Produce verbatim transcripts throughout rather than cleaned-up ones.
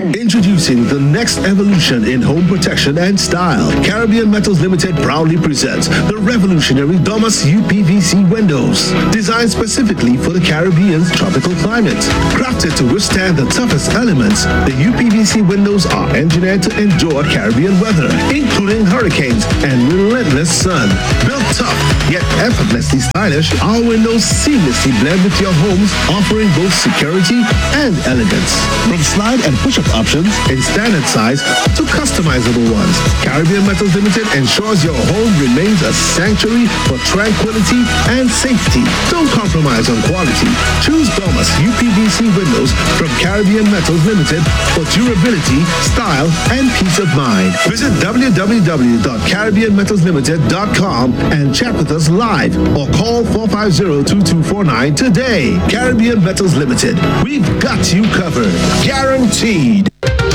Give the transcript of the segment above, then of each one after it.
Introducing the next evolution in home protection and style. Caribbean Metals Limited proudly presents the revolutionary Domus U P V C windows. Designed specifically for the Caribbean's tropical climate. Crafted to withstand the toughest elements, the U P V C windows are engineered to endure Caribbean weather, including hurricanes and relentless sun. Built tough, yet effortlessly stylish, our windows seamlessly blend with your homes, offering both security and elegance. From slide and push-up options in standard size to customizable ones, Caribbean Metals Limited ensures your home remains a sanctuary for tranquility and safety. Don't compromise on quality. Choose Domus U P V C windows from Caribbean Metals Limited for durability, style, and peace of mind. Visit w w w dot caribbean metals limited dot com and chat with us live or call four five zero, two two four nine today. Caribbean Metals Limited. We've got you covered. Guaranteed.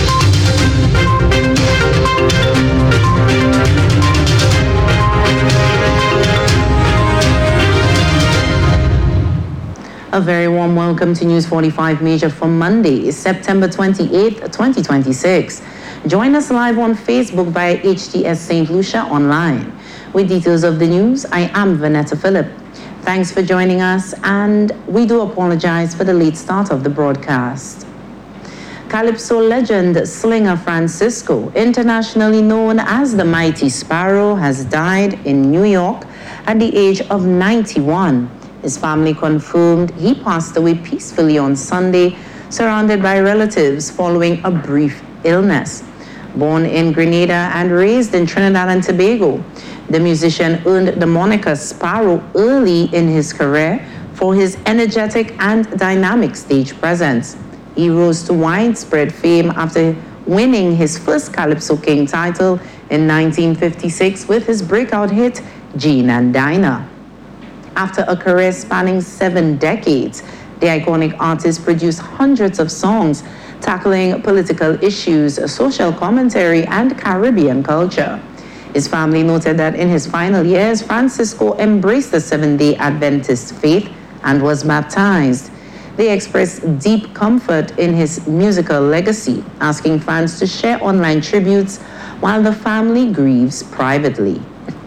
A very warm welcome to News forty-five Major for Monday, September twenty-eighth, twenty twenty-six. Join us live on Facebook via H T S Saint Lucia Online. With details of the news, I am Vanetta Phillip. Thanks for joining us, and we do apologize for the late start of the broadcast. Calypso legend Slinger Francisco, internationally known as the Mighty Sparrow, has died in New York at the age of ninety-one. His family confirmed he passed away peacefully on Sunday, surrounded by relatives following a brief illness. Born in Grenada and raised in Trinidad and Tobago, the musician earned the moniker Sparrow early in his career for his energetic and dynamic stage presence. He rose to widespread fame after winning his first Calypso King title in nineteen fifty-six with his breakout hit, Gene and Dinah. After a career spanning seven decades, the iconic artist produced hundreds of songs tackling political issues, social commentary, and Caribbean culture. His family noted that in his final years, Francisco embraced the Seventh-day Adventist faith and was baptized. They expressed deep comfort in his musical legacy, asking fans to share online tributes while the family grieves privately.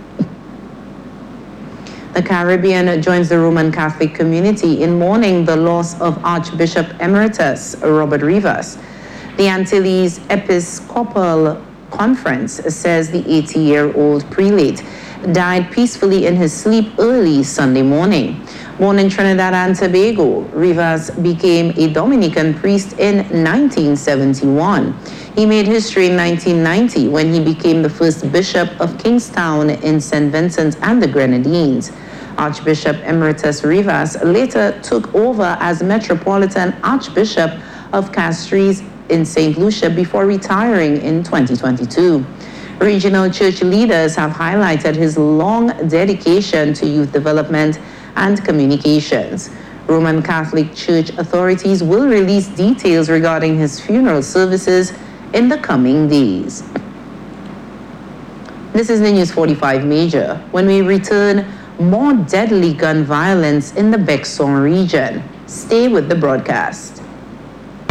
The Caribbean joins the Roman Catholic community in mourning the loss of Archbishop Emeritus Robert Rivas. The Antilles Episcopal Conference says the eighty-year-old prelate died peacefully in his sleep early Sunday morning. Born in Trinidad and Tobago, Rivas became a Dominican priest in nineteen seventy-one. He made history in nineteen ninety when he became the first bishop of Kingstown in Saint Vincent and the Grenadines. Archbishop Emeritus Rivas later took over as Metropolitan Archbishop of Castries in Saint Lucia before retiring in twenty twenty-two. Regional church leaders have highlighted his long dedication to youth development and communications. Roman Catholic Church authorities will release details regarding his funeral services in the coming days. This is the News forty-five Major. When we return, more deadly gun violence in the Bexon region. Stay with the broadcast.